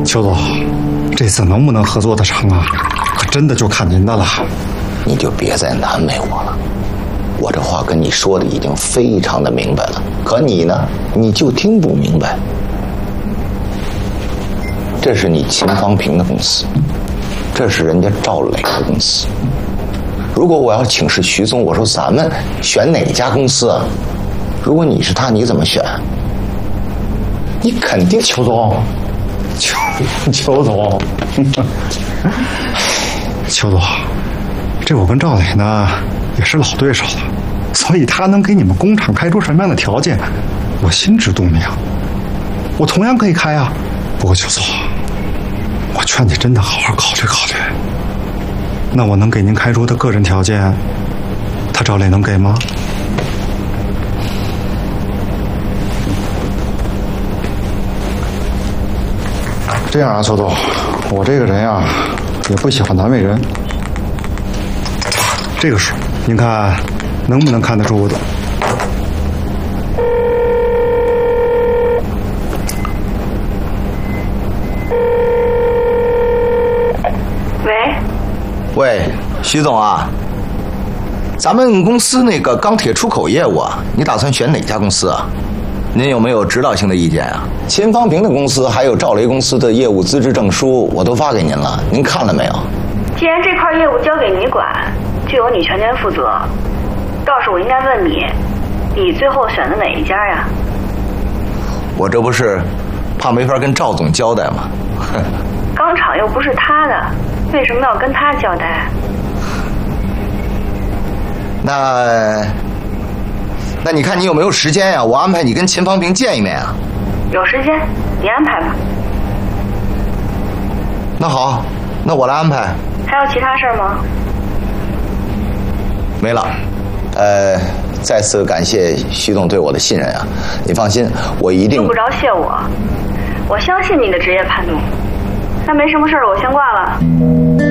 邱总，这次能不能合作得成啊？可真的就看您的了。 你就别再难为我了，我这话跟你说的已经非常的明白了，可你呢，你就听不明白。这是你秦方平的公司，这是人家赵磊的公司。如果我要请示徐总，我说咱们选哪家公司啊？如果你是他，你怎么选？你肯定邱总，邱总，邱总，这我跟赵磊呢也是老对手了，所以他能给你们工厂开出什么样的条件，我心知肚明。我同样可以开啊，不过邱总，我劝你真的好好考虑考虑。那我能给您开出的个人条件，他赵磊能给吗？这样啊，邱总，我这个人呀，也不喜欢难为人。这个数，您看能不能看得出我的？ 喂，徐总啊，咱们公司那个钢铁出口业务啊，你打算选哪家公司啊？您有没有指导性的意见啊？秦方平的公司还有赵雷公司的业务资质证书，我都发给您了，您看了没有？ 既然这块业务交给你管，就由你全权负责。倒是我应该问你，你最后选的哪一家呀？ 我这不是怕没法跟赵总交代吗？ 钢厂又不是他的，为什么要跟他交代？ 那你看你有没有时间呀？我安排你跟秦方平见一面啊。 有时间，你安排吧。 那好，那我来安排。 还有其他事儿吗？ 没了。再次感谢徐总对我的信任啊！你放心，我一定。用不着谢我，我相信你的职业判断。那没什么事了，我先挂了。